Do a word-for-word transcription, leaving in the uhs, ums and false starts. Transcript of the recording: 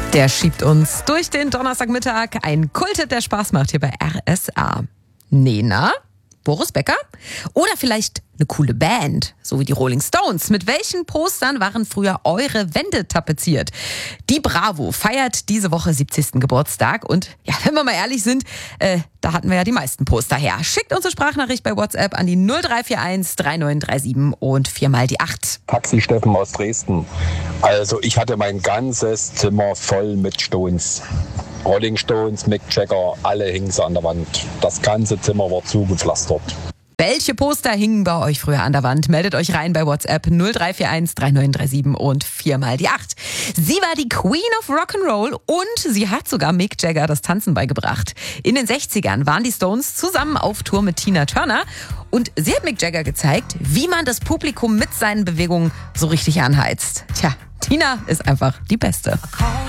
Der schiebt uns durch den Donnerstagmittag. Ein Kulthit, der Spaß macht hier bei R S A. Nena? Boris Becker? Oder vielleicht eine coole Band, so wie die Rolling Stones. Mit welchen Postern waren früher eure Wände tapeziert? Die Bravo feiert diese Woche siebzigsten Geburtstag. Und ja, wenn wir mal ehrlich sind, äh, da hatten wir ja die meisten Poster her. Schickt uns eine Sprachnachricht bei WhatsApp an die null drei vier eins drei neun drei sieben und viermal die acht. Taxi Steffen aus Dresden. Also ich hatte mein ganzes Zimmer voll mit Stones. Rolling Stones, Mick Jagger, alle hingen sie an der Wand. Das ganze Zimmer war zugepflastert. Welche Poster hingen bei euch früher an der Wand? Meldet euch rein bei WhatsApp null drei vier eins drei neun drei sieben und viermal die acht. Sie war die Queen of Rock'n'Roll und sie hat sogar Mick Jagger das Tanzen beigebracht. In den sechzigern waren die Stones zusammen auf Tour mit Tina Turner und sie hat Mick Jagger gezeigt, wie man das Publikum mit seinen Bewegungen so richtig anheizt. Tja, Tina ist einfach die Beste.